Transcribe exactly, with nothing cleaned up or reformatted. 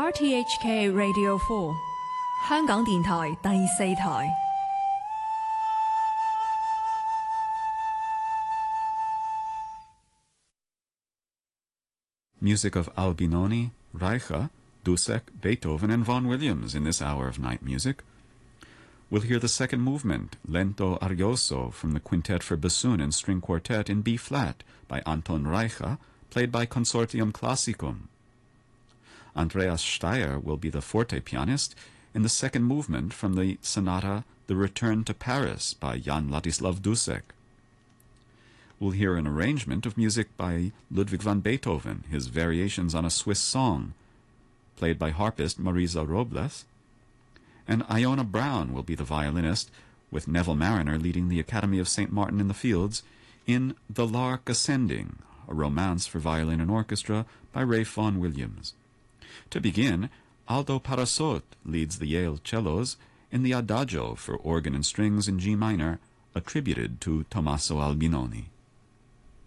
R T H K Radio four 香港電台第四台。 Music of Albinoni, Reicha, Dussek, Beethoven, and Vaughan Williams in this hour of night music. We'll hear the second movement, Lento Arioso, from the Quintet for Bassoon and String Quartet in B-flat by Anton Reicha, played by Consortium Classicum. Andreas Steyer will be the forte pianist in the second movement from the sonata The Return to Paris by Jan Ladislav Dussek. We'll hear an arrangement of music by Ludwig van Beethoven, his Variations on a Swiss Song, played by harpist Marisa Robles. And Iona Brown will be the violinist, with Neville Mariner leading the Academy of Saint Martin in the Fields in The Lark Ascending, a romance for violin and orchestra by Ralph Vaughan Williams. To begin, Aldo Parasot leads the Yale cellos in the Adagio for organ and strings in G minor, attributed to Tommaso Albinoni.